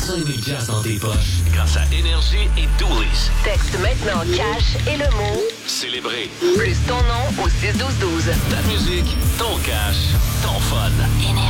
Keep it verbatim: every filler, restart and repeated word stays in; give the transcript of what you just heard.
vingt-cinq mille dollars dans tes poches grâce à Énergie et Doolies. Texte maintenant cash et le mot Célébrer. plus ton nom au six douze douze. Ta musique, ton cash, ton fun. Énergie.